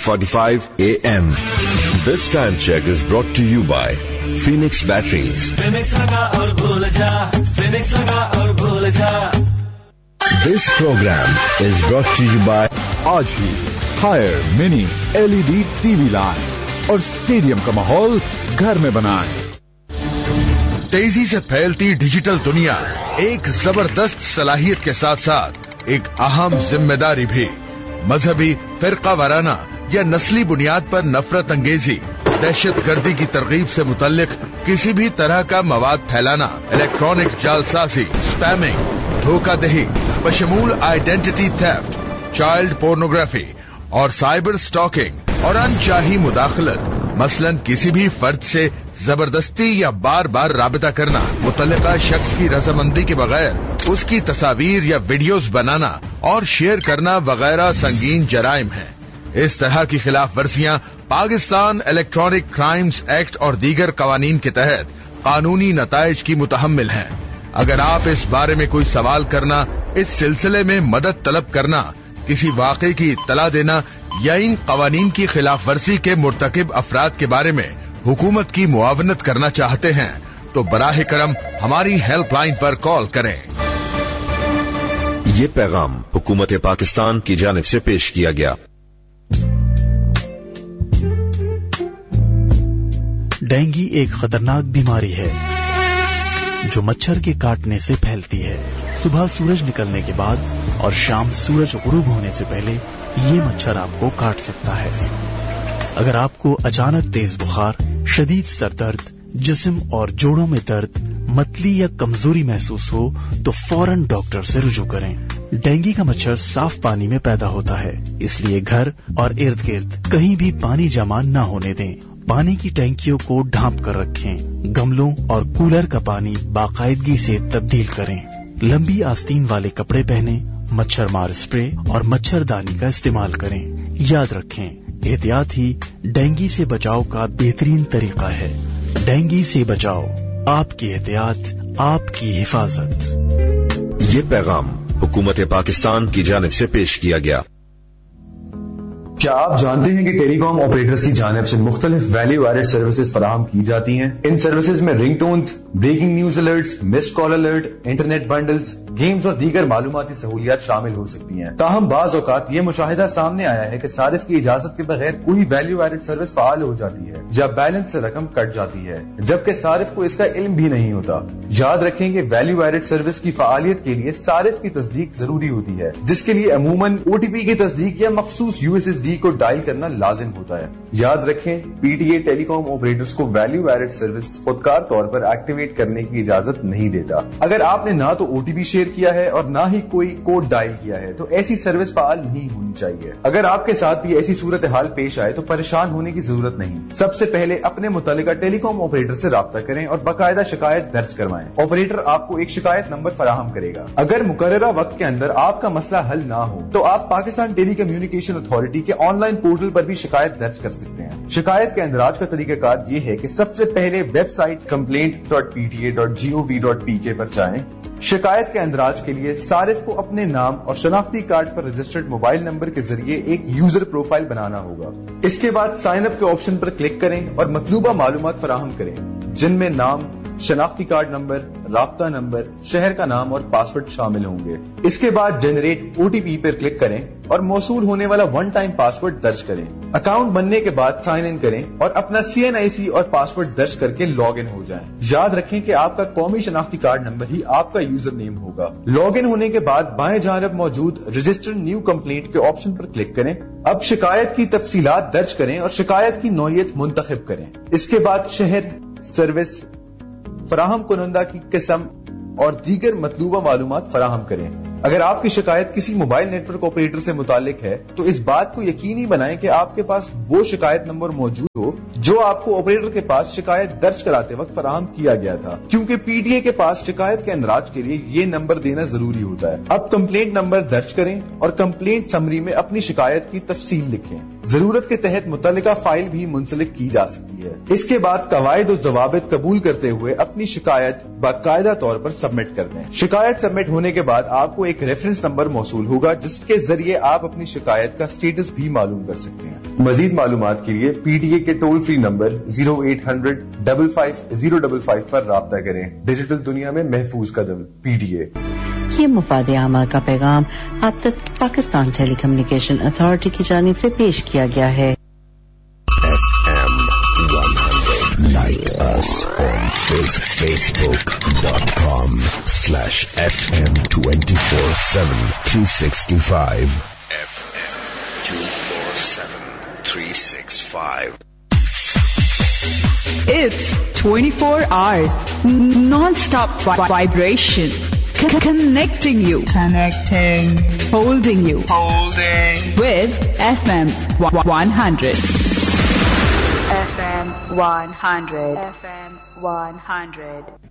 8:45 a.m. This time check is brought to you by Phoenix Batteries. Phoenix laga aur bhul ja, Phoenix laga aur bhul ja. This program is brought to you by आज ही higher mini LED TV line और stadium का माहौल घर में बनाएं। तेजी से फैलती डिजिटल दुनिया एक जबरदस्त सलाहियत के साथ साथ एक अहम जिम्मेदारी भी। मजहबी, फिरका वाराना या नस्ली बुनियाद पर नफरत अंगेजी, दहशत गर्दी की तरगीब से मुतल्लिक किसी भी तरह का मवाद फैलाना, इलेक्ट्रॉनिक जालसाजी, spamming, धोखाधही, बशमूल identity theft, child pornography और साइबर स्टॉकिंग और अनचाही मुदाखलत, मसलन किसी भी फर्द से जबरदस्ती या बार बार राबिता करना, मुतल्लिका शख्स की रजामंदी के बगैर उसकी तस्वीर या वीडियोस बनाना और शेयर करना वगैरह संगीन जराइम हैं। इस तरह की खिलाफ वर्जियां पाकिस्तान इलेक्ट्रॉनिक क्राइम्स एक्ट और दीगर कवानीन के तहत कानूनी नताइज की मुतहम्मिल हैं। अगर आप इस बारे में कोई सवाल करना, इस सिलसिले में मदद तलब करना, किसी वाक़े की इत्तला देना या इन कवानीन की खिलाफ वर्जी के मुर्तकिब अफराद के बारे में हुकूमत की मुआवनत करना चाहते हैं तो बराह करम हमारी हेल्पलाइन पर कॉल करें। ये पैगाम हुकूमत पाकिस्तान की जानिब से पेश किया गया। डेंगू एक खतरनाक बीमारी है जो मच्छर के काटने से फैलती है। सुबह सूरज निकलने के बाद और शाम सूरज गुरूब होने से पहले ये मच्छर आपको काट सकता है। अगर आपको अचानक तेज बुखार, शदीद सरदर्द, जिस्म और जोड़ों में दर्द, मतली या कमजोरी महसूस हो तो फौरन डॉक्टर से रुजू करें। डेंगू का मच्छर साफ पानी में पैदा होता है, इसलिए घर और इर्द गिर्द कहीं भी पानी जमा न होने दें। पानी की टैंकियों को ढांप कर रखें। गमलों और कूलर का पानी बाकायदगी से तब्दील करें। लंबी आस्तीन वाले कपड़े पहने, मच्छर मार स्प्रे और मच्छरदानी का इस्तेमाल करें। याद रखें, एहतियात ही डेंगू से बचाव का बेहतरीन तरीका है। डेंगू से बचाओ, आपकी एहतियात, आपकी हिफाजत। ये पैगाम हुकूमत पाकिस्तान की जानिब से पेश किया गया। क्या आप जानते हैं कि टेलीकॉम ऑपरेटर्स की जानिब से मुख्तलिफ वैल्यू एडेड सर्विसेज फराहम की जाती हैं? इन सर्विसेज में ringtones, breaking news alerts, missed call alert, internet bundles, games और दीगर मालूमाती सहूलियात शामिल हो सकती हैं। ताहम बाज औकात ये मुशाहिदा सामने आया है कि सारिफ की इजाजत के बगैर कोई वैल्यू एडेड सर्विस फाल हो जाती है या बैलेंस से रकम कट जाती है, जबकि सारिफ को इसका इल्म भी नहीं होता। याद रखें कि वैल्यू एडेड सर्विस की फालियत के लिए सारिफ की तस्दीक जरूरी होती है, जिसके लिए अमूमन ओटीपी की तस्दीक या मखसूस यूएसएसडी को डायल करना लाजिम होता है। याद रखें, पीटीए टेलीकॉम ऑपरेटर्स को वैल्यू एडेड सर्विस खुदकार तौर पर एक्टिवेट करने की इजाजत नहीं देता। अगर आपने ना तो ओटीपी शेयर किया है और ना ही कोई कोड डायल किया है तो ऐसी सर्विस फाल नहीं होनी चाहिए। अगर आपके साथ भी ऐसी सूरत हाल पेश आए तो परेशान होने की जरूरत नहीं। सबसे पहले अपने मुतल्लिका टेलीकॉम ऑपरेटर से राब्ता करें और बाकायदा शिकायत दर्ज करवाएं। ऑपरेटर आपको एक शिकायत नंबर फराहम करेगा। अगर मुकर्ररा वक्त के अंदर आपका मसला हल ना हो तो आप पाकिस्तान टेली कम्युनिकेशन अथॉरिटी के ऑनलाइन पोर्टल पर भी शिकायत दर्ज कर सकते हैं। शिकायत के अंदराज का तरीकाकार ये है कि सबसे पहले वेबसाइट complaint.pta.gov.pk पर जाएं। शिकायत के अंदराज के लिए सारिफ को अपने नाम और शनाख्ती कार्ड पर रजिस्टर्ड मोबाइल नंबर के जरिए एक यूजर प्रोफाइल बनाना होगा। इसके बाद साइन अप के ऑप्शन पर क्लिक करें और मतलूबा मालूमात फराहम करें, जिनमें नाम, शनाख्ती कार्ड नंबर, राब्ता नंबर, शहर का नाम और पासवर्ड शामिल होंगे। इसके बाद जनरेट ओटीपी पर क्लिक करें और मौसूल होने वाला वन टाइम पासवर्ड दर्ज करें। अकाउंट बनने के बाद साइन इन करें और अपना CNIC और पासवर्ड दर्ज करके लॉग इन हो जाएं। याद रखें कि आपका कौमी शनाख्ती कार्ड नंबर ही आपका यूजर नेम होगा। लॉग इन होने के बाद बाएं जानब मौजूद रजिस्टर न्यू कंप्लेंट के ऑप्शन पर क्लिक करें। अब शिकायत की तफसीलात दर्ज करें और शिकायत की नौयत मुंतखब करें। इसके बाद शहर, सर्विस, फराहम कुनंदा की किस्म और दीगर मतलूबा मालूमात फराहम करें। अगर आपकी शिकायत किसी मोबाइल नेटवर्क ऑपरेटर से मुतालिक है तो इस बात को यकीनी बनाएं कि आपके पास वो शिकायत नंबर मौजूद हो जो आपको ऑपरेटर के पास शिकायत दर्ज कराते वक्त फराहम किया गया था, क्योंकि पीटीए के पास शिकायत के अंदराज के लिए ये नंबर देना जरूरी होता है। अब कंप्लेंट नंबर दर्ज करें और कंप्लेंट समरी में अपनी शिकायत की तफसील लिखें। जरूरत के तहत मुतल्लिका फाइल भी मुंसलिक की जा सकती है। इसके बाद कवायद और जवाबित कबूल करते हुए अपनी शिकायत बाकायदा तौर पर सबमिट कर दें। शिकायत सबमिट होने के बाद आपको ایک ریفرنس نمبر موصول ہوگا جس کے ذریعے آپ اپنی شکایت کا سٹیٹس بھی معلوم کر سکتے ہیں. مزید معلومات کے لیے پی ٹی اے کے ٹول فری نمبر 0800-55-055 پر رابطہ کریں. ڈیجیٹل دنیا میں محفوظ قدم PTA. یہ مفاد عامہ کا پیغام آپ تک پاکستان ٹیلی کمیونیکیشن اتھارٹی کی جانب سے پیش کیا گیا ہے. FM 100. Like us on Facebook.com/FM247 365. FM 247 365. It's 24 hours non-stop vibration. Connecting you. Holding you. With FM 100. FM 100. FM 100.